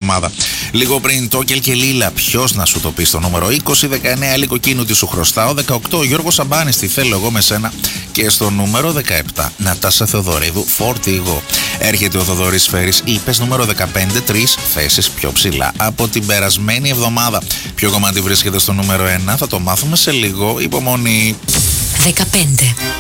εβδομάδα. Λίγο πριν Τόκελ και Λίλα, ποιος να σου το πει στο νούμερο 20, 19 Λίγο Κίνου τι σου χρωστάω, 18 Γιώργος Σαμπάνης τι θέλω εγώ με σένα και στο νούμερο 17 Νατάσα Θεοδωρίδου Φορτίγο. Έρχεται ο Θοδωρής Φέρης, είπες νούμερο 15, 3 θέσεις πιο ψηλά από την περασμένη εβδομάδα. Ποιο κομμάτι βρίσκεται στο νούμερο 1 θα το μάθουμε σε λίγο, υπομονή. 15.